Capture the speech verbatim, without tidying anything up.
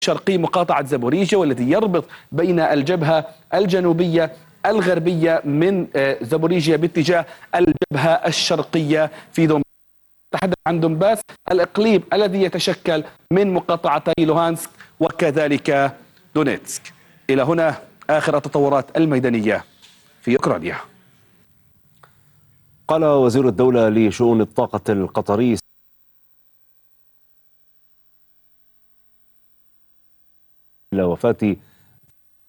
شرقي مقاطعة زابوريجيا، والذي يربط بين الجبهة الجنوبية الغربية من زابوريجيا باتجاه الجبهة الشرقية في دونباس. نتحدث عن دونباس الإقليم الذي يتشكل من مقاطعتي لوهانسك وكذلك دونيتسك. إلى هنا آخر التطورات الميدانية في أوكرانيا. قال وزير الدولة لشؤون الطاقة القطري إلى وفاة